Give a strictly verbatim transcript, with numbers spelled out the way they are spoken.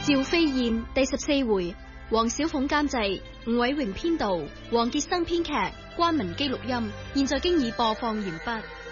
趙飛燕第十四回，黃小鳳監製，吳偉榮編導，黃傑生編劇，關文基錄音。現在經已播放完畢。